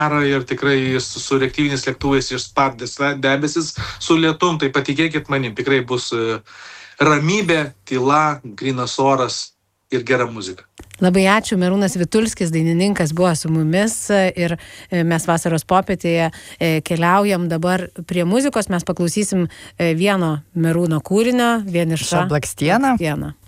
ir tikrai su reaktyviniais lėktuvais išspardys debesis su lietum, tai patikėkit manim, tikrai bus ramybė, tyla, grynas oras ir gera muzika. Labai ačiū, Merūnas Vitulskis, dainininkas, buvo su mumis ir mes vasaros popietėje keliaujam dabar prie muzikos, mes paklausysim vieno Merūno kūrinio, Vieniša blakstiena.